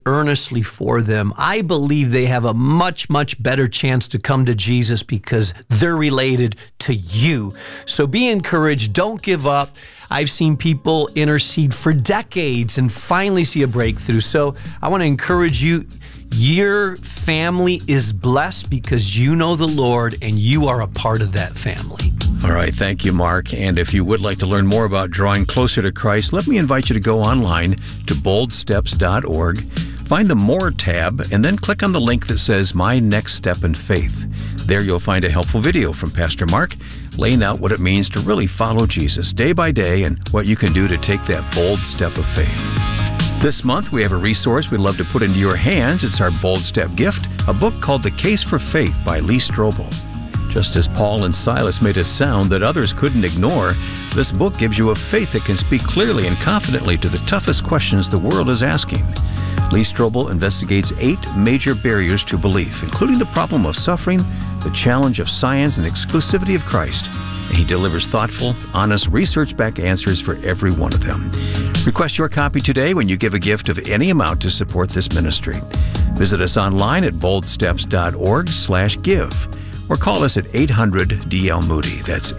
earnestly for them. I believe they have a much, much better chance to come to Jesus because they're related to you. So be encouraged. Don't give up. I've seen people intercede for decades and finally see a breakthrough. So I want to encourage you. Your family is blessed because you know the Lord and you are a part of that family. All right, thank you, Mark. And if you would like to learn more about drawing closer to Christ, let me invite you to go online to boldsteps.org, find the More tab, and then click on the link that says My Next Step in Faith. There you'll find a helpful video from Pastor Mark laying out what it means to really follow Jesus day by day and what you can do to take that bold step of faith. This month, we have a resource we'd love to put into your hands. It's our Bold Step gift, a book called The Case for Faith by Lee Strobel. Just as Paul and Silas made a sound that others couldn't ignore, this book gives you a faith that can speak clearly and confidently to the toughest questions the world is asking. Lee Strobel investigates 8 major barriers to belief, including the problem of suffering, the challenge of science, and the exclusivity of Christ. And he delivers thoughtful, honest, research-backed answers for every one of them. Request your copy today when you give a gift of any amount to support this ministry. Visit us online at boldsteps.org/give or call us at 800-DL-MOODY. That's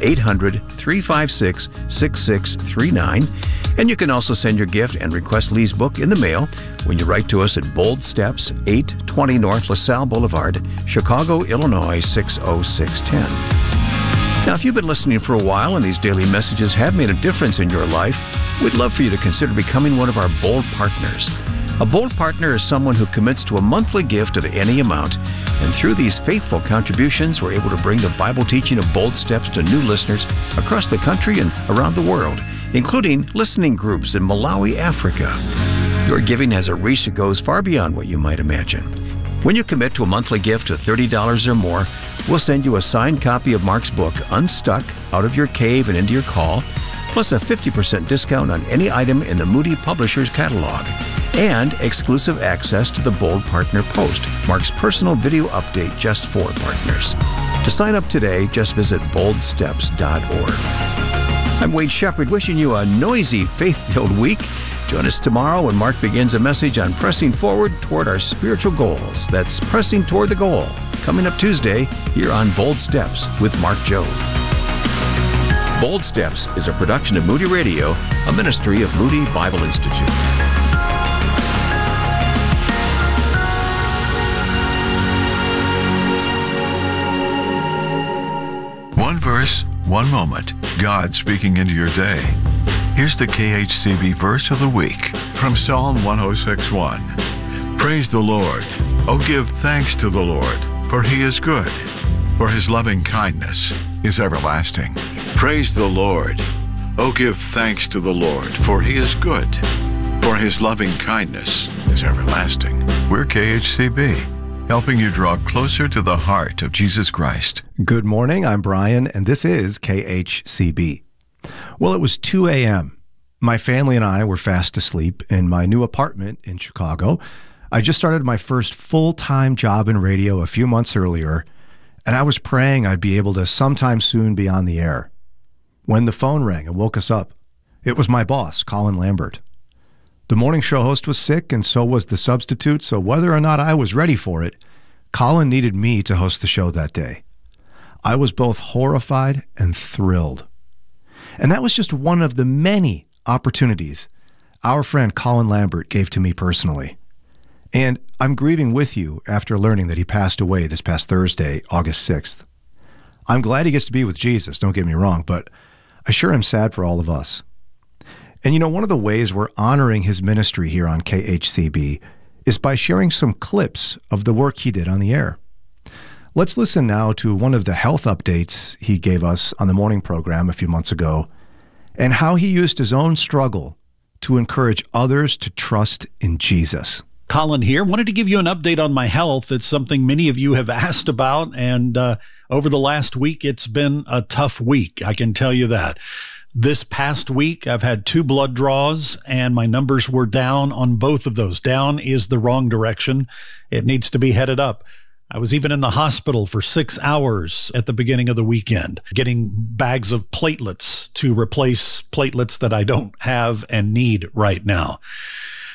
800-356-6639. And you can also send your gift and request Lee's book in the mail when you write to us at Bold Steps, 820 North LaSalle Boulevard, Chicago, Illinois, 60610. Now, if you've been listening for a while and these daily messages have made a difference in your life, we'd love for you to consider becoming one of our Bold Partners. A Bold Partner is someone who commits to a monthly gift of any amount, and through these faithful contributions, we're able to bring the Bible teaching of Bold Steps to new listeners across the country and around the world, including listening groups in Malawi, Africa. Your giving has a reach that goes far beyond what you might imagine. When you commit to a monthly gift of $30 or more, we'll send you a signed copy of Mark's book, Unstuck, Out of Your Cave and Into Your Call, plus a 50% discount on any item in the Moody Publishers catalog, and exclusive access to the Bold Partner Post, Mark's personal video update just for partners. To sign up today, just visit boldsteps.org. I'm Wade Shepherd, wishing you a noisy, faith-filled week. Join us tomorrow when Mark begins a message on pressing forward toward our spiritual goals. That's Pressing Toward the Goal, coming up Tuesday here on Bold Steps with Mark Jobe. Bold Steps is a production of Moody Radio, a ministry of Moody Bible Institute. One verse, one moment. God speaking into your day. Here's the KHCB verse of the week from Psalm 106:1. Praise the Lord. Oh, give thanks to the Lord, for he is good, for his loving kindness is everlasting. Praise the Lord. Oh, give thanks to the Lord, for he is good, for his loving kindness is everlasting. We're KHCB, helping you draw closer to the heart of Jesus Christ. Good morning, I'm Brian, and this is KHCB. Well, it was 2 a.m. My family and I were fast asleep in my new apartment in Chicago. I just started my first full-time job in radio a few months earlier, and I was praying I'd be able to sometime soon be on the air. When the phone rang and woke us up, it was my boss, Colin Lambert. The morning show host was sick, and so was the substitute, so whether or not I was ready for it, Colin needed me to host the show that day. I was both horrified and thrilled. And that was just one of the many opportunities our friend Colin Lambert gave to me personally. And I'm grieving with you after learning that he passed away this past Thursday, August 6th. I'm glad he gets to be with Jesus, don't get me wrong, but I sure am sad for all of us. And you know, one of the ways we're honoring his ministry here on KHCB is by sharing some clips of the work he did on the air. Let's listen now to one of the health updates he gave us on the morning program a few months ago, and how he used his own struggle to encourage others to trust in Jesus. Colin here. Wanted to give you an update on my health. It's something many of you have asked about, and over the last week, it's been a tough week. I can tell you that. This past week, I've had 2 blood draws, and my numbers were down on both of those. Down is the wrong direction. It needs to be headed up. I was even in the hospital for 6 hours at the beginning of the weekend, getting bags of platelets to replace platelets that I don't have and need right now.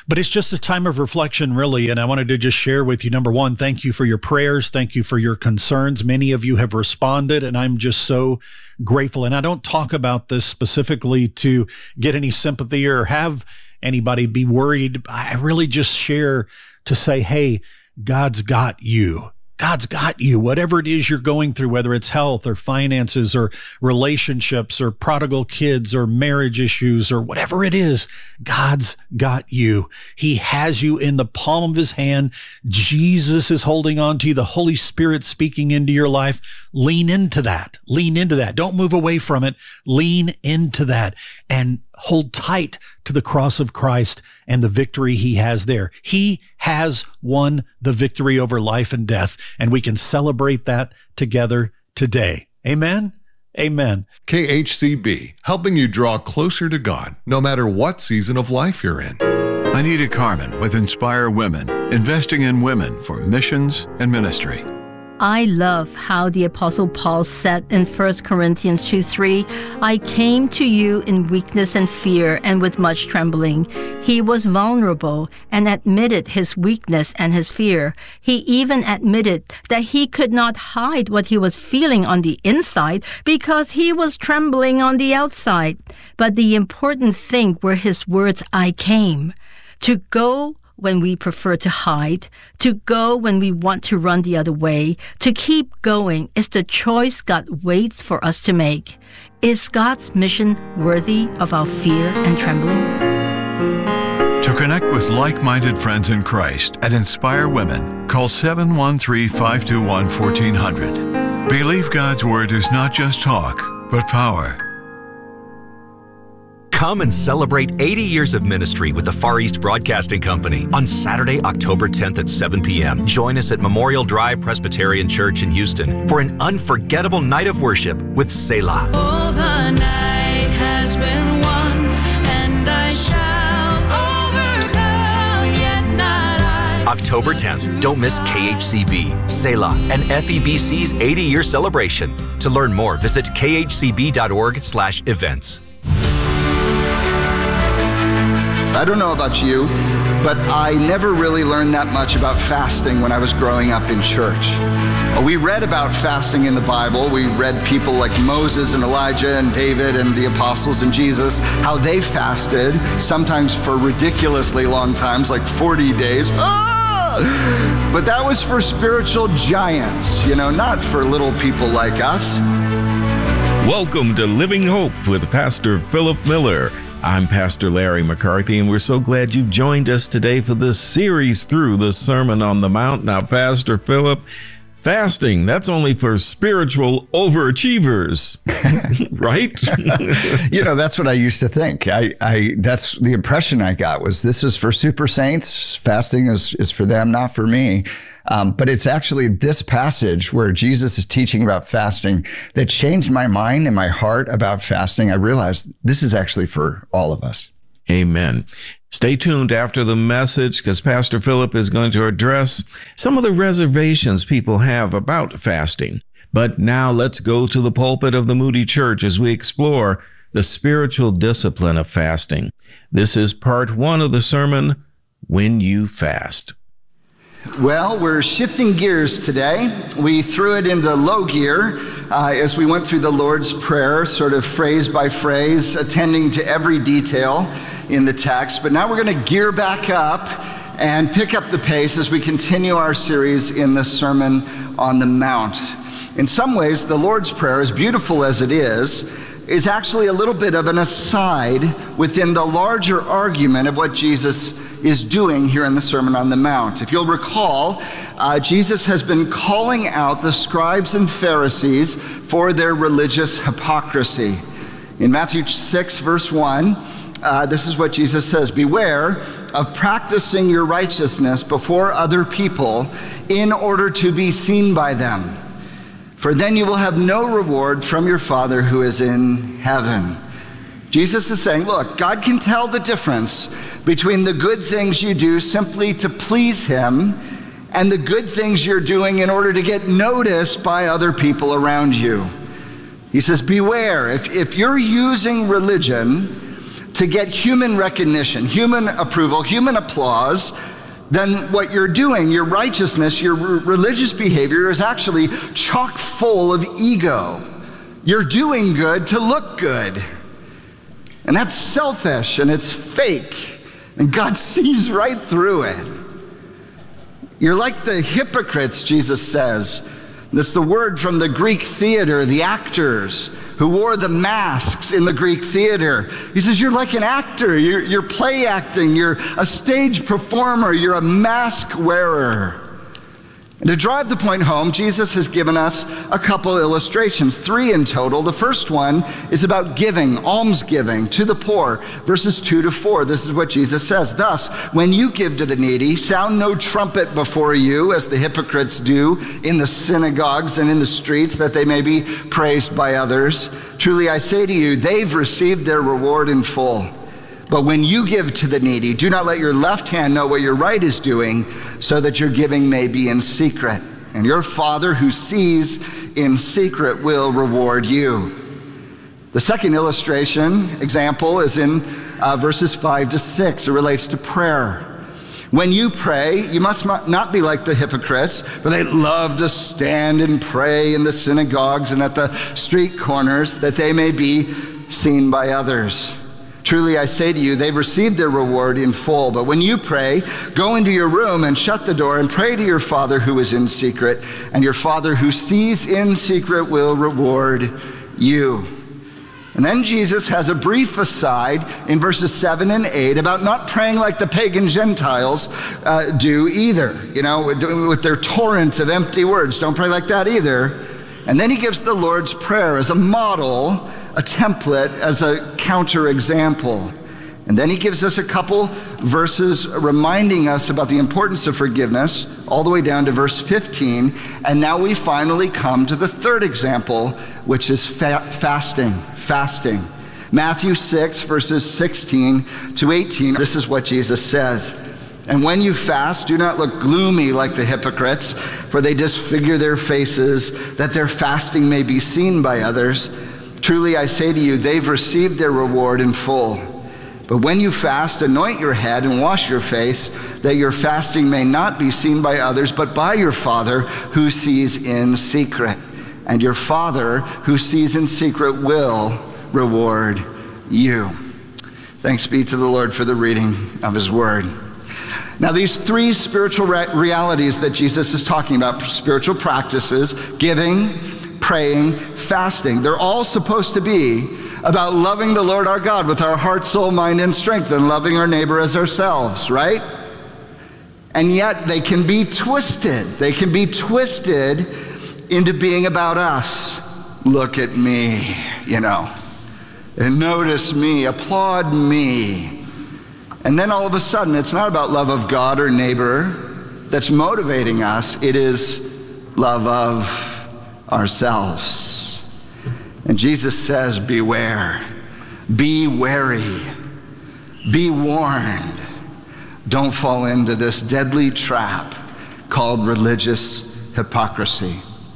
But it's just a time of reflection, really. And I wanted to just share with you, number one, thank you for your prayers. Thank you for your concerns. Many of you have responded, and I'm just so grateful. And I don't talk about this specifically to get any sympathy or have anybody be worried. I really just share to say, hey, God's got you. God's got you. Whatever it is you're going through, whether it's health or finances or relationships or prodigal kids or marriage issues or whatever it is, God's got you. He has you in the palm of his hand. Jesus is holding on to you. The Holy Spirit speaking into your life. Lean into that. Lean into that. Don't move away from it. Lean into that and hold tight to the cross of Christ and the victory he has there. He has won the victory over life and death, and we can celebrate that together today. Amen? Amen. KHCB, helping you draw closer to God, no matter what season of life you're in. Anita Carmen with Inspire Women, investing in women for missions and ministry. I love how the Apostle Paul said in 1 Corinthians 2:3, I came to you in weakness and fear and with much trembling. He was vulnerable and admitted his weakness and his fear. He even admitted that he could not hide what he was feeling on the inside because he was trembling on the outside. But the important thing were his words, I came. To go when we prefer to hide, to go when we want to run the other way, to keep going is the choice God waits for us to make. Is God's mission worthy of our fear and trembling? To connect with like-minded friends in Christ and inspire women, call 713-521-1400. Believe God's Word is not just talk, but power. Come and celebrate 80 years of ministry with the Far East Broadcasting Company on Saturday, October 10th at 7 p.m. Join us at Memorial Drive Presbyterian Church in Houston for an unforgettable night of worship with Selah. Oh, the night has been won, and I shall overcome, yet not I. October 10th. Don't miss KHCB, Selah, and FEBC's 80-year celebration. To learn more, visit khcb.org/events. I don't know about you, but I never really learned that much about fasting when I was growing up in church. We read about fasting in the Bible. We read people like Moses and Elijah and David and the apostles and Jesus, how they fasted, sometimes for ridiculously long times, like 40 days. But that was for spiritual giants, not for little people like us. Welcome to Living Hope with Pastor Philip Miller. I'm Pastor Larry McCarthy, and we're so glad you've joined us today for this series through the Sermon on the Mount. Now, Pastor Philip, fasting, that's only for spiritual overachievers, right? That's what I used to think. That's the impression I got, was this is for super saints. Fasting is for them, not for me. But it's actually this passage where Jesus is teaching about fasting that changed my mind and my heart about fasting. I realized this is actually for all of us. Amen. Stay tuned after the message, because Pastor Philip is going to address some of the reservations people have about fasting. But now let's go to the pulpit of the Moody Church as we explore the spiritual discipline of fasting. This is part 1 of the sermon, When You Fast. Well, we're shifting gears today. We threw it into low gear as we went through the Lord's Prayer, sort of phrase by phrase, attending to every detail in the text. But now we're going to gear back up and pick up the pace as we continue our series in the Sermon on the Mount. In some ways, the Lord's Prayer, as beautiful as it is actually a little bit of an aside within the larger argument of what Jesus is doing here in the Sermon on the Mount. If you'll recall, Jesus has been calling out the scribes and Pharisees for their religious hypocrisy. In Matthew 6, verse 1, this is what Jesus says, "Beware of practicing your righteousness before other people in order to be seen by them. For then you will have no reward from your Father who is in heaven." Jesus is saying, look, God can tell the difference between the good things you do simply to please him and the good things you're doing in order to get noticed by other people around you. He says, beware. If you're using religion to get human recognition, human approval, human applause, then what you're doing, your righteousness, your religious behavior is actually chock full of ego. You're doing good to look good. And that's selfish and it's fake. And God sees right through it. You're like the hypocrites, Jesus says. That's the word from the Greek theater, the actors who wore the masks in the Greek theater. He says, you're like an actor. You're play acting. You're a stage performer. You're a mask wearer. And to drive the point home, Jesus has given us a couple illustrations, 3 in total. The first one is about giving, almsgiving to the poor, verses 2 to 4. This is what Jesus says. Thus, when you give to the needy, sound no trumpet before you, as the hypocrites do in the synagogues and in the streets, that they may be praised by others. Truly, I say to you, they've received their reward in full. But when you give to the needy, do not let your left hand know what your right is doing, so that your giving may be in secret. And your Father who sees in secret will reward you. The second example is in verses 5 to 6. It relates to prayer. When you pray, you must not be like the hypocrites, for they love to stand and pray in the synagogues and at the street corners, that they may be seen by others. Truly, I say to you, they've received their reward in full. But when you pray, go into your room and shut the door and pray to your Father who is in secret, and your Father who sees in secret will reward you. And then Jesus has a brief aside in verses 7 and 8 about not praying like the pagan Gentiles do either, with their torrent of empty words. Don't pray like that either. And then he gives the Lord's Prayer as a model, a template, as a counterexample. And then he gives us a couple verses reminding us about the importance of forgiveness, all the way down to verse 15. And now we finally come to the third example, which is fasting. Matthew 6, verses 16 to 18. This is what Jesus says. And when you fast, do not look gloomy like the hypocrites, for they disfigure their faces, that their fasting may be seen by others. Truly, I say to you, they've received their reward in full. But when you fast, anoint your head and wash your face, that your fasting may not be seen by others, but by your Father who sees in secret. And your Father who sees in secret will reward you. Thanks be to the Lord for the reading of his word. Now, these 3 spiritual realities that Jesus is talking about, spiritual practices, giving, praying, fasting, they're all supposed to be about loving the Lord our God with our heart, soul, mind, and strength, and loving our neighbor as ourselves, right? And yet they can be twisted. They can be twisted into being about us. Look at me, and notice me, applaud me. And then all of a sudden, it's not about love of God or neighbor that's motivating us. It is love of ourselves. And Jesus says, beware, be wary, be warned. Don't fall into this deadly trap called religious hypocrisy.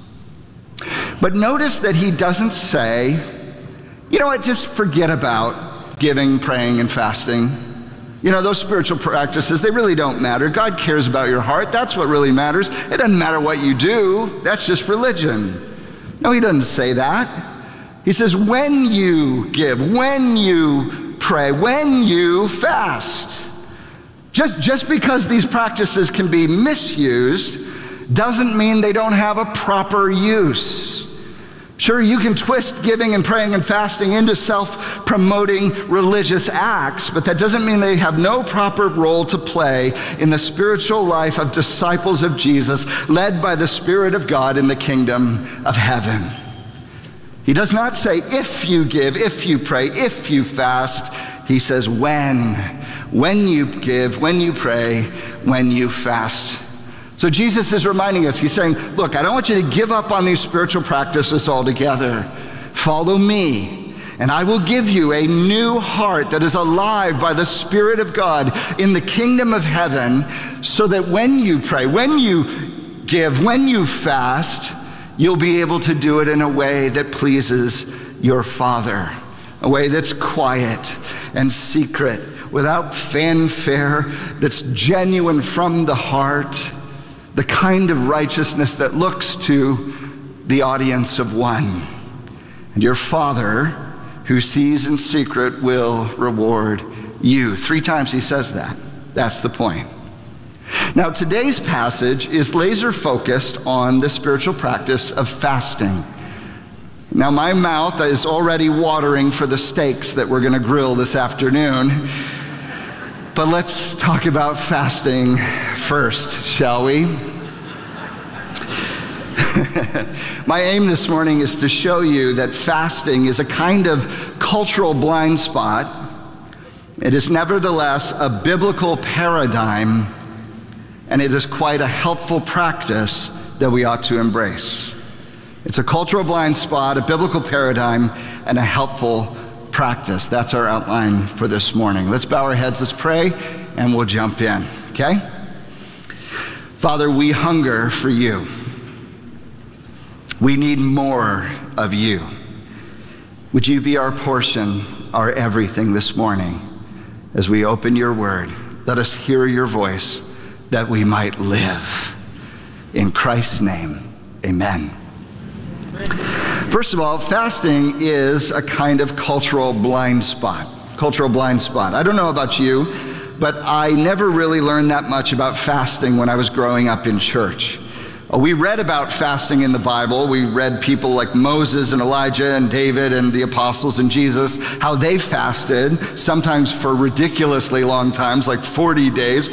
But notice that he doesn't say, just forget about giving, praying, and fasting. Those spiritual practices, they really don't matter. God cares about your heart. That's what really matters. It doesn't matter what you do. That's just religion. No, he doesn't say that. He says, when you give, when you pray, when you fast. Just because these practices can be misused doesn't mean they don't have a proper use. Sure, you can twist giving and praying and fasting into self-promoting religious acts, but that doesn't mean they have no proper role to play in the spiritual life of disciples of Jesus, led by the Spirit of God in the kingdom of heaven. He does not say, if you give, if you pray, if you fast. He says, when you give, when you pray, when you fast. So Jesus is reminding us, he's saying, look, I don't want you to give up on these spiritual practices altogether. Follow me, and I will give you a new heart that is alive by the Spirit of God in the kingdom of heaven, so that when you pray, when you give, when you fast, you'll be able to do it in a way that pleases your Father, a way that's quiet and secret, without fanfare, that's genuine from the heart, the kind of righteousness that looks to the audience of one. And your Father, who sees in secret, will reward you. 3 times he says that. That's the point. Now, today's passage is laser focused on the spiritual practice of fasting. Now, my mouth is already watering for the steaks that we're going to grill this afternoon. But let's talk about fasting first, shall we? My aim this morning is to show you that fasting is a kind of cultural blind spot. It is nevertheless a biblical paradigm, and it is quite a helpful practice that we ought to embrace. It's a cultural blind spot, a biblical paradigm, and a helpful practice. That's our outline for this morning. Let's bow our heads, let's pray, and we'll jump in, okay? Father, we hunger for you. We need more of you. Would you be our portion, our everything this morning as we open your word? Let us hear your voice that we might live. In Christ's name, amen. First of all, fasting is a kind of cultural blind spot. Cultural blind spot. I don't know about you, but I never really learned that much about fasting when I was growing up in church. We read about fasting in the Bible. We read people like Moses and Elijah and David and the apostles and Jesus, how they fasted, sometimes for ridiculously long times, like 40 days.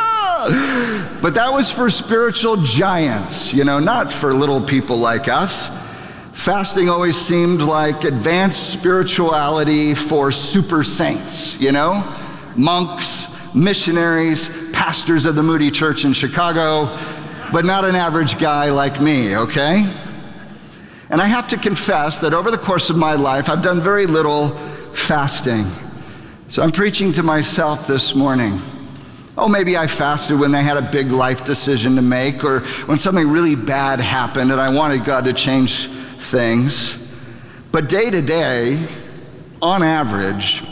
But that was for spiritual giants, not for little people like us. Fasting always seemed like advanced spirituality for super saints, monks, missionaries, pastors of the Moody Church in Chicago, but not an average guy like me, okay? And I have to confess that over the course of my life, I've done very little fasting. So I'm preaching to myself this morning. Maybe I fasted when I had a big life decision to make, or when something really bad happened and I wanted God to change things. But day to day, on average,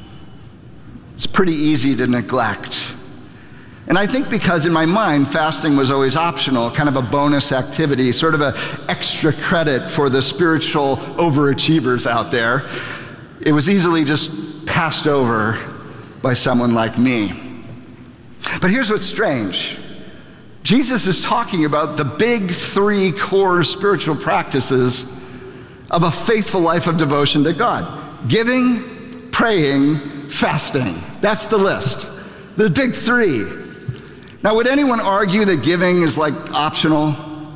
it's pretty easy to neglect. And I think because in my mind, fasting was always optional, kind of a bonus activity, sort of an extra credit for the spiritual overachievers out there. It was easily just passed over by someone like me. But here's what's strange. Jesus is talking about the big 3 core spiritual practices of a faithful life of devotion to God. Giving, praying, fasting. That's the list. The big 3. Now, would anyone argue that giving is like optional?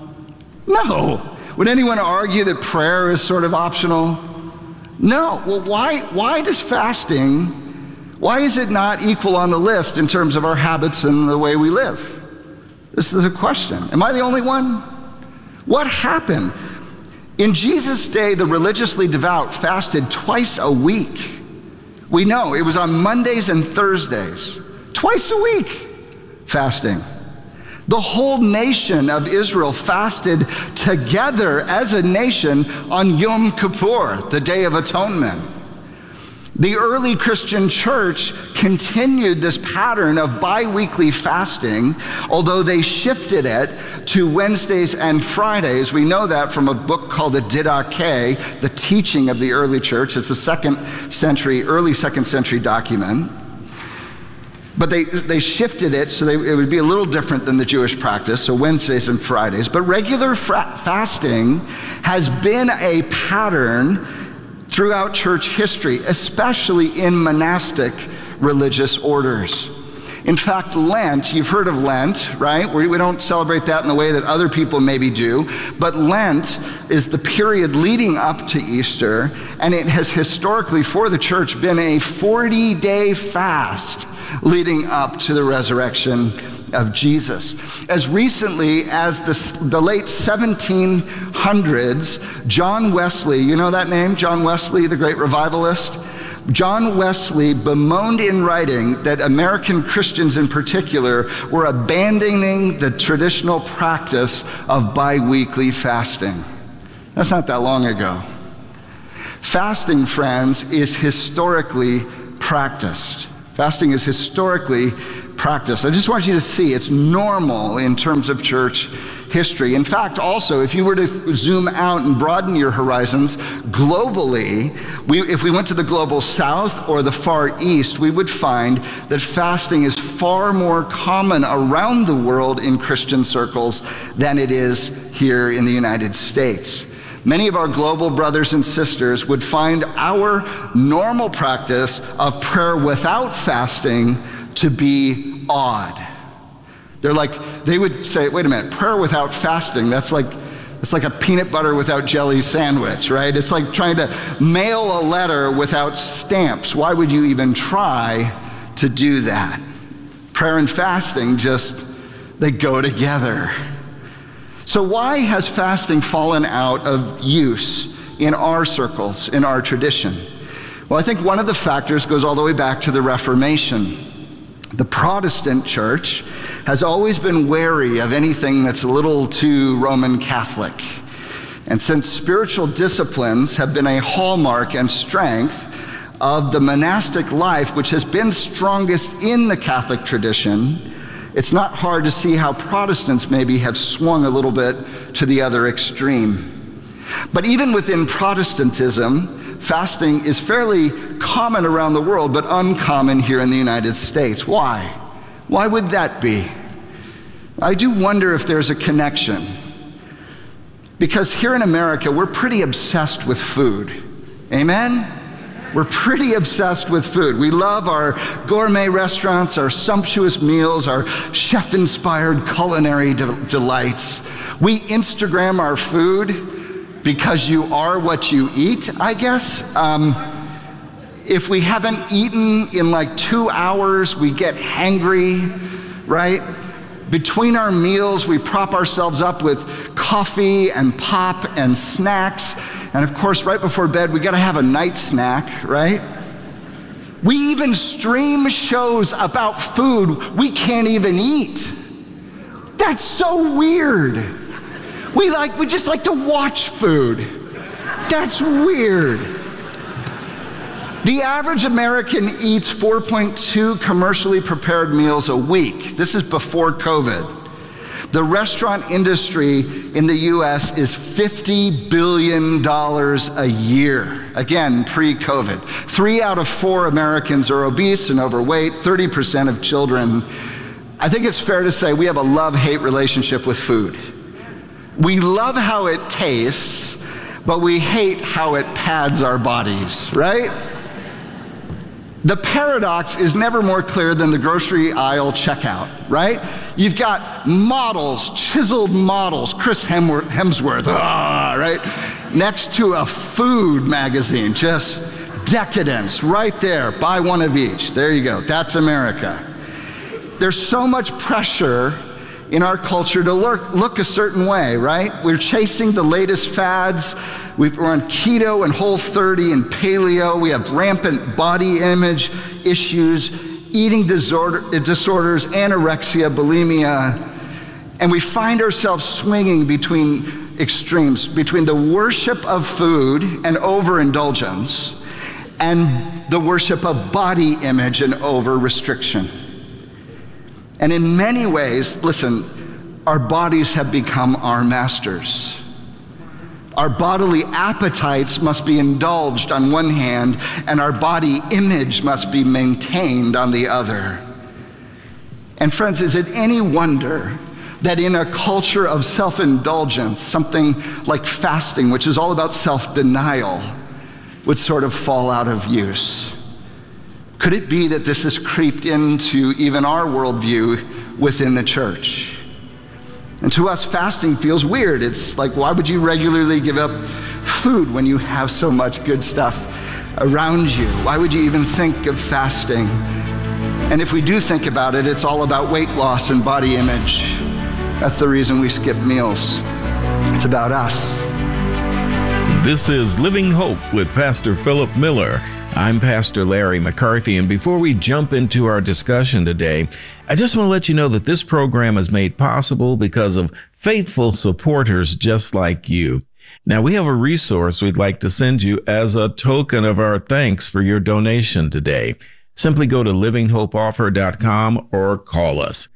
No. Would anyone argue that prayer is sort of optional? No. Well, why does fasting, why is it not equal on the list in terms of our habits and the way we live? This is a question. Am I the only one? What happened? In Jesus' day, the religiously devout fasted twice a week. We know it was on Mondays and Thursdays. Twice a week. Fasting. The whole nation of Israel fasted together as a nation on Yom Kippur, the Day of Atonement. The early Christian church continued this pattern of bi-weekly fasting, although they shifted it to Wednesdays and Fridays. We know that from a book called the Didache, the teaching of the early church. It's a early second century document. But they shifted it so it would be a little different than the Jewish practice, so Wednesdays and Fridays. But regular fasting has been a pattern throughout church history, especially in monastic religious orders. In fact, Lent, you've heard of Lent, right? We don't celebrate that in the way that other people maybe do, but Lent is the period leading up to Easter, and it has historically, for the church, been a 40-day fast leading up to the resurrection of Jesus. As recently as the late 1700s, John Wesley, you know that name? John Wesley, the great revivalist? John Wesley bemoaned in writing that American Christians in particular were abandoning the traditional practice of bi-weekly fasting. That's not that long ago. Fasting, friends, is historically practiced. Fasting is historically practiced. I just want you to see it's normal in terms of church history. In fact, also, if you were to zoom out and broaden your horizons globally, if we went to the global south or the far east, we would find that fasting is far more common around the world in Christian circles than it is here in the United States. Many of our global brothers and sisters would find our normal practice of prayer without fasting to be odd. They would say, wait a minute, prayer without fasting, it's like a peanut butter without jelly sandwich, right? It's like trying to mail a letter without stamps. Why would you even try to do that? Prayer and fasting they go together. So why has fasting fallen out of use in our circles, in our tradition? Well, I think one of the factors goes all the way back to the Reformation. The Protestant church has always been wary of anything that's a little too Roman Catholic. And since spiritual disciplines have been a hallmark and strength of the monastic life, which has been strongest in the Catholic tradition, it's not hard to see how Protestants maybe have swung a little bit to the other extreme. But even within Protestantism, fasting is fairly common around the world, but uncommon here in the United States. Why? Why would that be? I do wonder if there's a connection. Because here in America, we're pretty obsessed with food. Amen? We're pretty obsessed with food. We love our gourmet restaurants, our sumptuous meals, our chef-inspired culinary delights. We Instagram our food because you are what you eat, I guess. If we haven't eaten in like 2 hours, we get hangry, right? Between our meals, we prop ourselves up with coffee and pop and snacks. And of course, right before bed, we gotta have a night snack, right? We even stream shows about food we can't even eat. That's so weird. We just like to watch food. That's weird. The average American eats 4.2 commercially prepared meals a week. This is before COVID. The restaurant industry in the US is $50 billion a year. Again, pre-COVID. 3 out of 4 Americans are obese and overweight, 30% of children. I think it's fair to say we have a love-hate relationship with food. We love how it tastes, but we hate how it pads our bodies, right? The paradox is never more clear than the grocery aisle checkout, right? You've got models, chiseled models, Chris Hemsworth, right? Next to a food magazine, just decadence, right there, buy one of each. There you go, that's America. There's so much pressure in our culture to look a certain way, right? We're chasing the latest fads. We're on keto and Whole30 and paleo. We have rampant body image issues, eating disorders, anorexia, bulimia. And we find ourselves swinging between extremes, between the worship of food and overindulgence and the worship of body image and over-restriction. And in many ways, listen, our bodies have become our masters. Our bodily appetites must be indulged on one hand, and our body image must be maintained on the other. And friends, is it any wonder that in a culture of self-indulgence, something like fasting, which is all about self-denial, would sort of fall out of use? Could it be that this has creeped into even our worldview within the church? And to us, fasting feels weird. It's like, why would you regularly give up food when you have so much good stuff around you? Why would you even think of fasting? And if we do think about it, it's all about weight loss and body image. That's the reason we skip meals. It's about us. This is Living Hope with Pastor Philip Miller. I'm Pastor Larry McCarthy, and before we jump into our discussion today, I just want to let you know that this program is made possible because of faithful supporters just like you. Now, we have a resource we'd like to send you as a token of our thanks for your donation today. Simply go to livinghopeoffer.com or call us.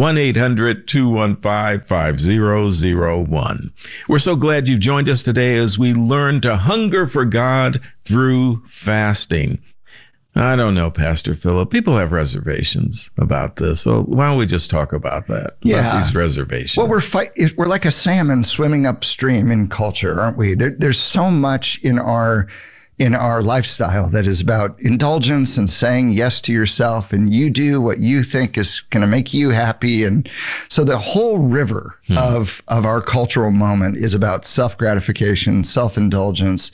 1-800-215-5001. We're so glad you've joined us today as we learn to hunger for God through fasting. I don't know, Pastor Philip. People have reservations about this. So why don't we just talk about that? About these reservations. Well, we're like a salmon swimming upstream in culture, aren't we? There's so much in our lifestyle that is about indulgence and saying yes to yourself, and you do what you think is going to make you happy. And so the whole river of our cultural moment is about self-gratification, self-indulgence,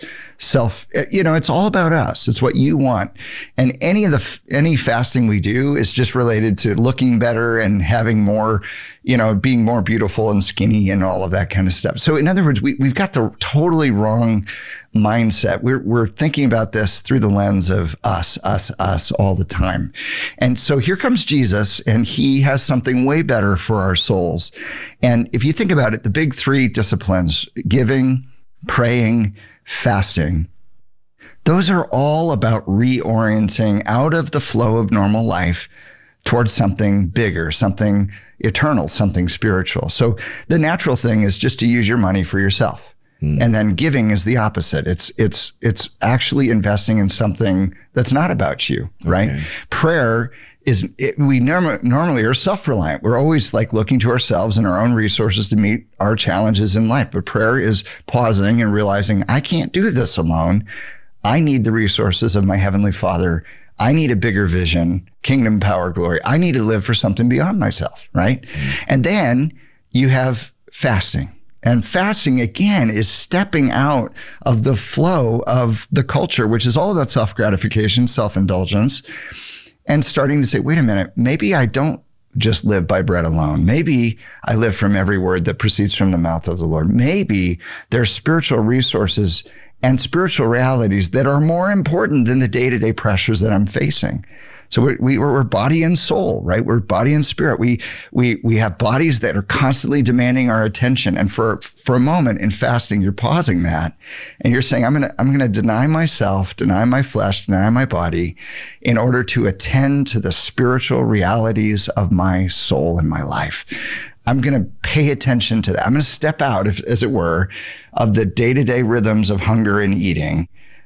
it's all about us. It's what you want. And any fasting we do is just related to looking better and having more, being more beautiful and skinny and all of that kind of stuff. So in other words, we've got the totally wrong mindset. We're thinking about this through the lens of us all the time. And so here comes Jesus, and he has something way better for our souls. And if you think about it, the big three disciplines, giving, praying, fasting, those are all about reorienting out of the flow of normal life towards something bigger, something eternal, something spiritual. So the natural thing is just to use your money for yourself. And then giving is the opposite. It's actually investing in something that's not about you, right? Okay. Prayer we normally are self-reliant. We're always like looking to ourselves and our own resources to meet our challenges in life. But prayer is pausing and realizing I can't do this alone. I need the resources of my Heavenly Father. I need a bigger vision, kingdom, power, glory. I need to live for something beyond myself, right? And then you have fasting. And fasting, again, is stepping out of the flow of the culture, which is all about self-gratification, self-indulgence, and starting to say, wait a minute, maybe I don't just live by bread alone. Maybe I live from every word that proceeds from the mouth of the Lord. Maybe there's spiritual resources and spiritual realities that are more important than the day-to-day pressures that I'm facing. So we're body and soul, right? We're body and spirit. We have bodies that are constantly demanding our attention. And for a moment in fasting, you're pausing that and you're saying, I'm gonna deny myself, deny my flesh, deny my body in order to attend to the spiritual realities of my soul and my life. I'm going to pay attention to that. I'm going to step out, as it were, of the day-to-day rhythms of hunger and eating.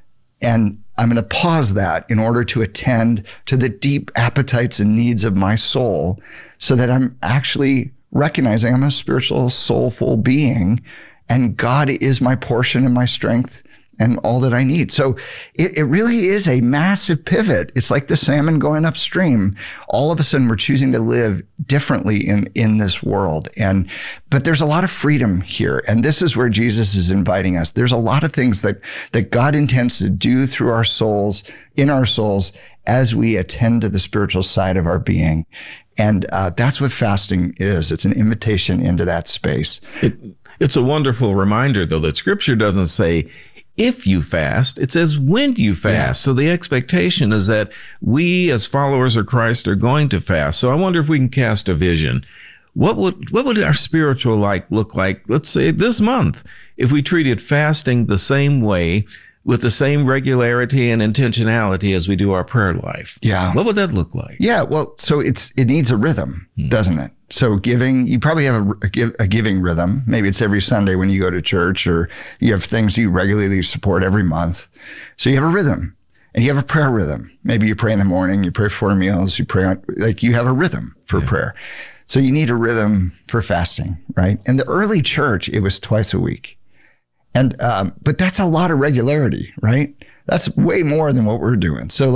And I'm going to pause that in order to attend to the deep appetites and needs of my soul so that I'm actually recognizing I'm a spiritual, soulful being, and God is my portion and my strength and all that I need. So it really is a massive pivot. It's like the salmon going upstream. All of a sudden, we're choosing to live differently in this world. But there's a lot of freedom here. And this is where Jesus is inviting us. There's a lot of things that God intends to do through our souls, in our souls, as we attend to the spiritual side of our being. And that's what fasting is. It's an invitation into that space. It's a wonderful reminder, though, that Scripture doesn't say, if you fast, it says when you fast. Yeah. So the expectation is that we as followers of Christ are going to fast. So I wonder if we can cast a vision. What would our spiritual life look like, let's say this month, if we treated fasting the same way, with the same regularity and intentionality as we do our prayer life? Yeah. What would that look like? Yeah. Well, so it needs a rhythm, doesn't it? So giving, you probably have a giving rhythm. Maybe it's every Sunday when you go to church, or you have things you regularly support every month. So you have a rhythm, and you have a prayer rhythm. Maybe you pray in the morning, you pray 4 meals, you pray you have a rhythm for prayer. So you need a rhythm for fasting, right? In the early church, it was twice a week. And, but that's a lot of regularity, right? That's way more than what we're doing. So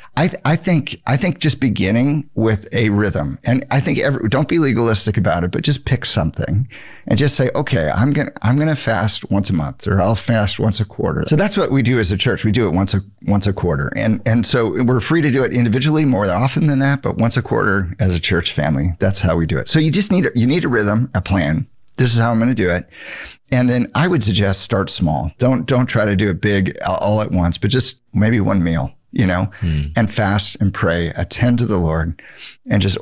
I think just beginning with a rhythm, and I think don't be legalistic about it, but just pick something and just say, okay, I'm going to fast once a month, or I'll fast once a quarter. So that's what we do as a church. We do it once a quarter. And so we're free to do it individually more often than that, but once a quarter as a church family, that's how we do it. So you just need a rhythm, a plan. This is how I'm going to do it. And then I would suggest start small. Don't try to do it big all at once, but just maybe one meal, and fast and pray, attend to the Lord, and just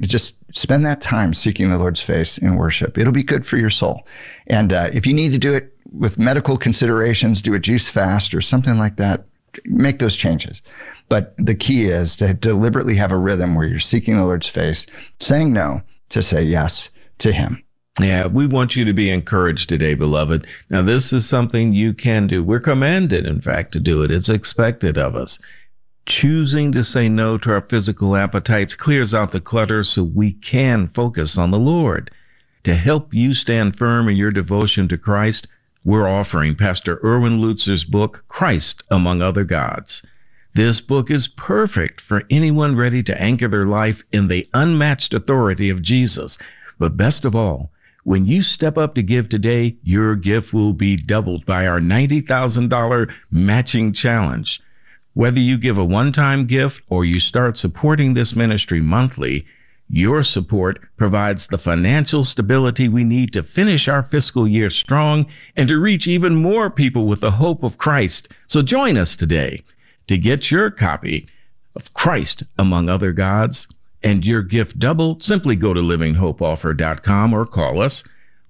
spend that time seeking the Lord's face in worship. It'll be good for your soul. And if you need to do it with medical considerations, do a juice fast or something like that, make those changes. But the key is to deliberately have a rhythm where you're seeking the Lord's face, saying no to say yes to him. Yeah, we want you to be encouraged today, beloved. Now, this is something you can do. We're commanded, in fact, to do it. It's expected of us. Choosing to say no to our physical appetites clears out the clutter so we can focus on the Lord. To help you stand firm in your devotion to Christ, we're offering Pastor Erwin Lutzer's book, Christ Among Other Gods. This book is perfect for anyone ready to anchor their life in the unmatched authority of Jesus. But best of all, when you step up to give today, your gift will be doubled by our $90,000 matching challenge. Whether you give a one-time gift or you start supporting this ministry monthly, your support provides the financial stability we need to finish our fiscal year strong and to reach even more people with the hope of Christ. So join us today. To get your copy of Christ Among Other Gods and your gift doubled, simply go to livinghopeoffer.com or call us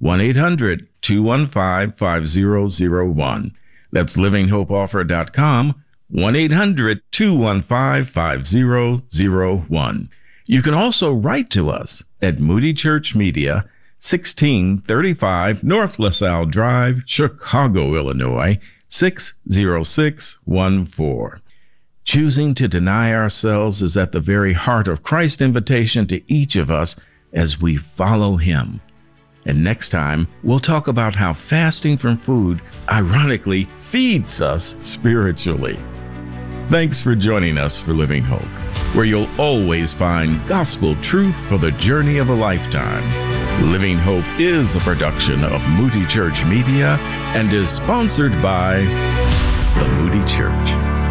1-800-215-5001. That's livinghopeoffer.com, 1-800-215-5001. You can also write to us at Moody Church Media, 1635 North LaSalle Drive, Chicago, Illinois, 60614. Choosing to deny ourselves is at the very heart of Christ's invitation to each of us as we follow him. And next time, we'll talk about how fasting from food, ironically, feeds us spiritually. Thanks for joining us for Living Hope, where you'll always find gospel truth for the journey of a lifetime. Living Hope is a production of Moody Church Media and is sponsored by the Moody Church.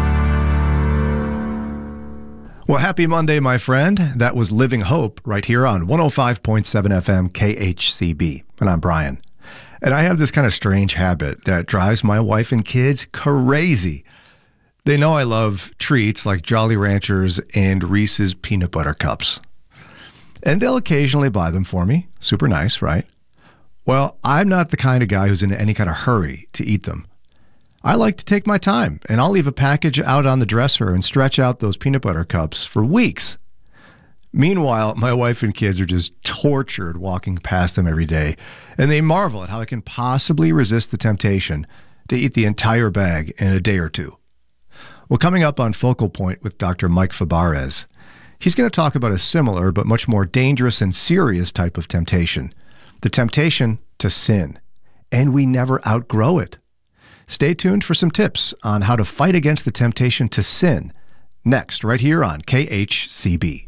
Well, happy Monday, my friend. That was Living Hope right here on 105.7 FM KHCB. And I'm Brian. And I have this kind of strange habit that drives my wife and kids crazy. They know I love treats like Jolly Ranchers and Reese's Peanut Butter Cups. And they'll occasionally buy them for me. Super nice, right? Well, I'm not the kind of guy who's in any kind of hurry to eat them. I like to take my time, and I'll leave a package out on the dresser and stretch out those peanut butter cups for weeks. Meanwhile, my wife and kids are just tortured walking past them every day, and they marvel at how I can possibly resist the temptation to eat the entire bag in a day or two. Well, coming up on Focal Point with Dr. Mike Fabarez, he's going to talk about a similar but much more dangerous and serious type of temptation, the temptation to sin, and we never outgrow it. Stay tuned for some tips on how to fight against the temptation to sin next, right here on KHCB.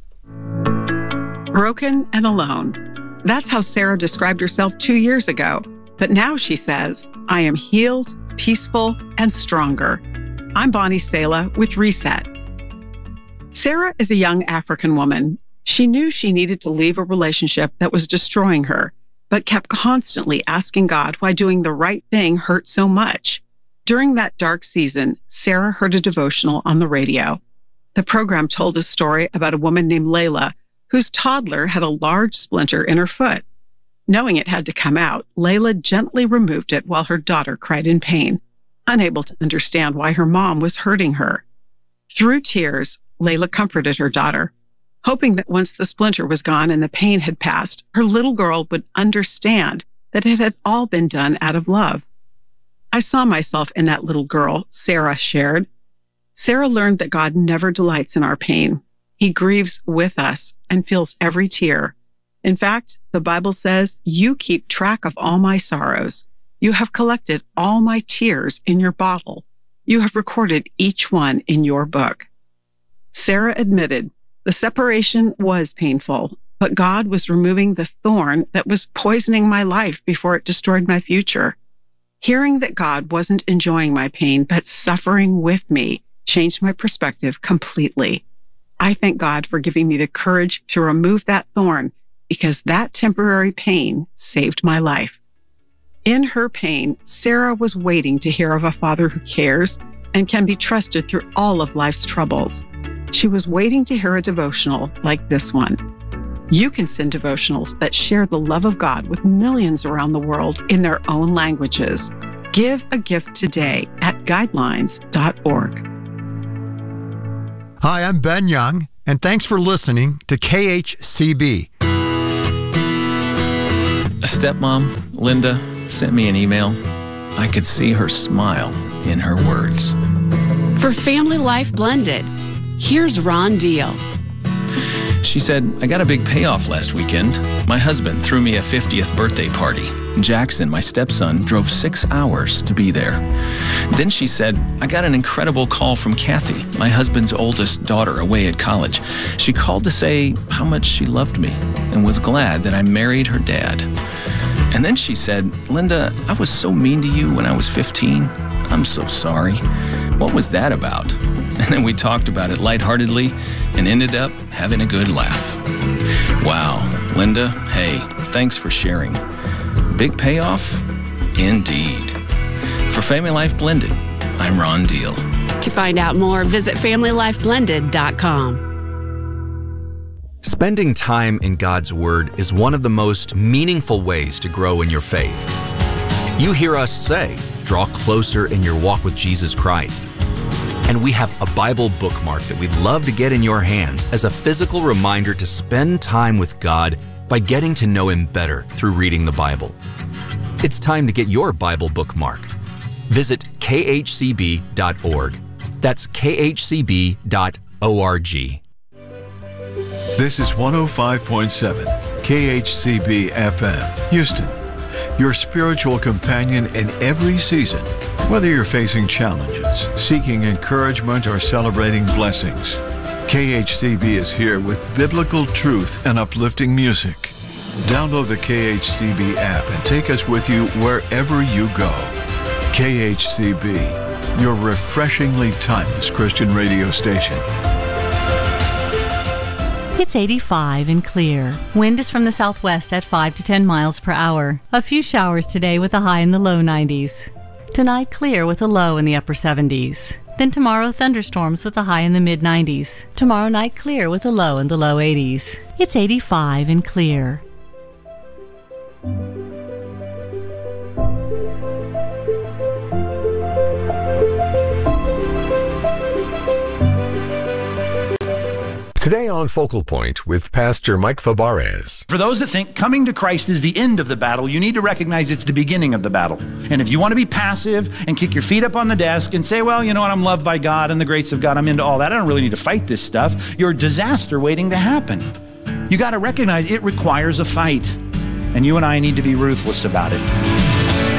Broken and alone. That's how Sarah described herself 2 years ago. But now she says, I am healed, peaceful, and stronger. I'm Bonnie Sala with Reset. Sarah is a young African woman. She knew she needed to leave a relationship that was destroying her, but kept constantly asking God why doing the right thing hurt so much. During that dark season, Sarah heard a devotional on the radio. The program told a story about a woman named Layla, whose toddler had a large splinter in her foot. Knowing it had to come out, Layla gently removed it while her daughter cried in pain, unable to understand why her mom was hurting her. Through tears, Layla comforted her daughter, hoping that once the splinter was gone and the pain had passed, her little girl would understand that it had all been done out of love. I saw myself in that little girl, Sarah shared. Sarah learned that God never delights in our pain. He grieves with us and feels every tear. In fact, the Bible says, you keep track of all my sorrows. You have collected all my tears in your bottle. You have recorded each one in your book. Sarah admitted the separation was painful, but God was removing the thorn that was poisoning my life before it destroyed my future. Hearing that God wasn't enjoying my pain, but suffering with me, changed my perspective completely. I thank God for giving me the courage to remove that thorn, because that temporary pain saved my life. In her pain, Sarah was waiting to hear of a Father who cares and can be trusted through all of life's troubles. She was waiting to hear a devotional like this one. You can send devotionals that share the love of God with millions around the world in their own languages. Give a gift today at guidelines.org. Hi, I'm Ben Young, and thanks for listening to KHCB. A stepmom, Linda, sent me an email. I could see her smile in her words. For Family Life Blended, here's Ron Deal. She said, I got a big payoff last weekend. My husband threw me a 50th birthday party. Jackson, my stepson, drove 6 hours to be there. Then she said, I got an incredible call from Kathy, my husband's oldest daughter away at college. She called to say how much she loved me and was glad that I married her dad. And then she said, Linda, I was so mean to you when I was 15. I'm so sorry. What was that about? And then we talked about it lightheartedly and ended up having a good laugh. Wow, Linda, hey, thanks for sharing. Big payoff? Indeed. For Family Life Blended, I'm Ron Deal. To find out more, visit FamilyLifeBlended.com. Spending time in God's Word is one of the most meaningful ways to grow in your faith. You hear us say, draw closer in your walk with Jesus Christ. And we have a Bible bookmark that we'd love to get in your hands as a physical reminder to spend time with God by getting to know Him better through reading the Bible. It's time to get your Bible bookmark. Visit khcb.org. That's khcb.org. This is 105.7 KHCB FM, Houston, your spiritual companion in every season. Whether you're facing challenges, seeking encouragement, or celebrating blessings, KHCB is here with biblical truth and uplifting music. Download the KHCB app and take us with you wherever you go. KHCB, your refreshingly timeless Christian radio station. It's 85 and clear. Wind is from the southwest at 5 to 10 miles per hour. A few showers today with a high in the low 90s. Tonight, clear with a low in the upper 70s. Then tomorrow, thunderstorms with a high in the mid-90s. Tomorrow night, clear with a low in the low 80s. It's 85 and clear. Today on Focal Point with Pastor Mike Fabarez. For those that think coming to Christ is the end of the battle, you need to recognize it's the beginning of the battle. And if you want to be passive and kick your feet up on the desk and say, well, you know what, I'm loved by God and the grace of God, I'm into all that, I don't really need to fight this stuff, you're a disaster waiting to happen. You got to recognize it requires a fight. And you and I need to be ruthless about it.